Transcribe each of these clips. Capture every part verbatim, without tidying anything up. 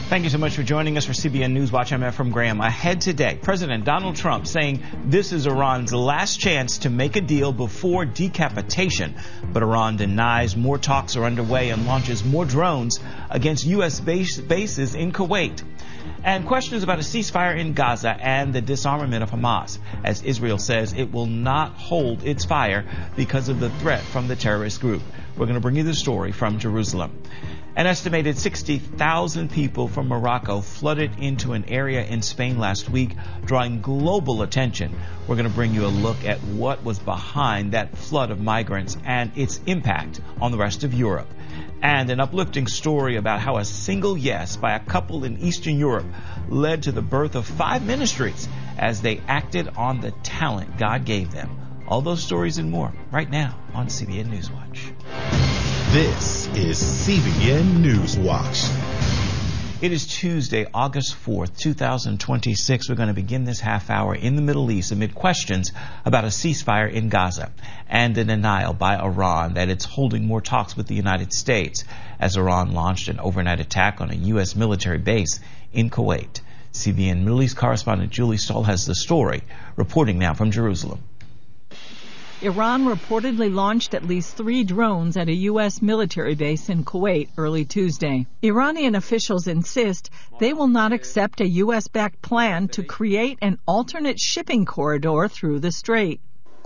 Thank you so much for joining us for C B N News Watch. I'm Efrem Graham. Ahead today, President Donald Trump saying this is Iran's last chance to make a deal before decapitation. But Iran denies more talks are underway and launches more drones against U S base, bases in Kuwait. And questions about a ceasefire in Gaza and the disarmament of Hamas, as Israel says it will not hold its fire because of the threat from the terrorist group. We're going to bring you the story from Jerusalem. An estimated sixty thousand people from Morocco flooded into an area in Spain last week, drawing global attention. We're going to bring you a look at what was behind that flood of migrants and its impact on the rest of Europe. And an uplifting story about how a single yes by a couple in Eastern Europe led to the birth of five ministries as they acted on the talent God gave them. All those stories and more right now on C B N News Watch. This is C B N News Watch. It is Tuesday, August fourth, two thousand twenty-six. We're going to begin this half hour in the Middle East amid questions about a ceasefire in Gaza and a denial by Iran that it's holding more talks with the United States as Iran launched an overnight attack on a U S military base in Kuwait. C B N Middle East correspondent Julie Stahl has the story, reporting now from Jerusalem. Iran reportedly launched at least three drones at a U S military base in Kuwait early Tuesday. Iranian officials insist they will not accept a U S-backed plan to create an alternate shipping corridor through the strait.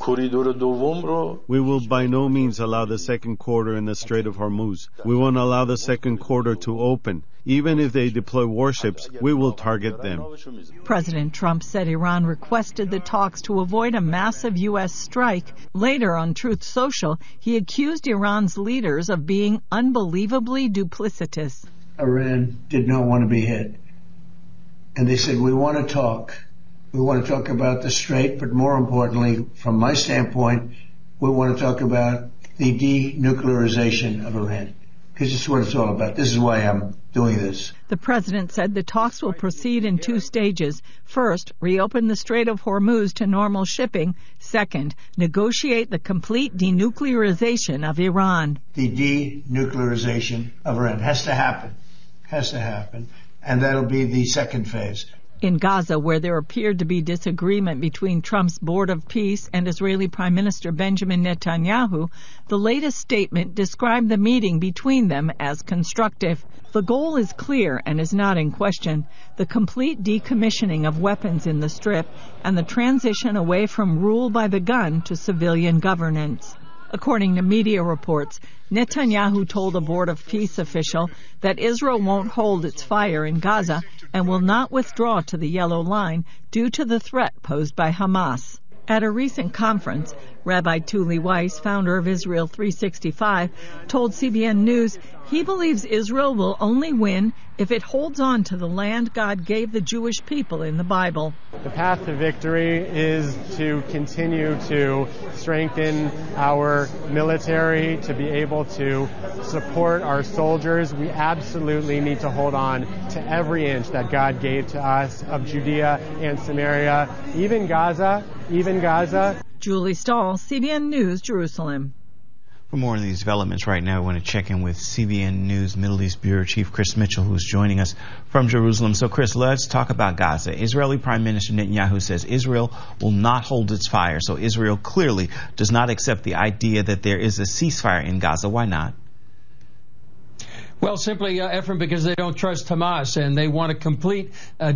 We will by no means allow the second corridor in the Strait of Hormuz. We won't allow the second corridor to open. Even if they deploy warships, we will target them. President Trump said Iran requested the talks to avoid a massive U S strike. Later on Truth Social, he accused Iran's leaders of being unbelievably duplicitous. Iran did not want to be hit. And they said, we want to talk. We want to talk about the strait, but more importantly, from my standpoint, we want to talk about the denuclearization of Iran. Because this is what it's all about. This is why I'm doing this. The president said the talks will proceed in two stages. First, reopen the Strait of Hormuz to normal shipping. Second, negotiate the complete denuclearization of Iran. The denuclearization of Iran has to happen. Has to happen. And that'll be the second phase. In Gaza, where there appeared to be disagreement between Trump's Board of Peace and Israeli Prime Minister Benjamin Netanyahu, the latest statement described the meeting between them as constructive. The goal is clear and is not in question: the complete decommissioning of weapons in the Strip and the transition away from rule by the gun to civilian governance. According to media reports, Netanyahu told a Board of Peace official that Israel won't hold its fire in Gaza and will not withdraw to the Yellow Line due to the threat posed by Hamas. At a recent conference, Rabbi Tuli Weiss, founder of Israel three sixty-five, told C B N News he believes Israel will only win if it holds on to the land God gave the Jewish people in the Bible. The path to victory is to continue to strengthen our military, to be able to support our soldiers. We absolutely need to hold on to every inch that God gave to us of Judea and Samaria, even Gaza, even Gaza. Julie Stahl, C B N News, Jerusalem. For more of these developments right now, we want to check in with C B N News Middle East Bureau Chief Chris Mitchell, who's joining us from Jerusalem. So, Chris, let's talk about Gaza. Israeli Prime Minister Netanyahu says Israel will not hold its fire. So Israel clearly does not accept the idea that there is a ceasefire in Gaza. Why not? Well, simply, uh, Efrem, because they don't trust Hamas and they want a complete uh,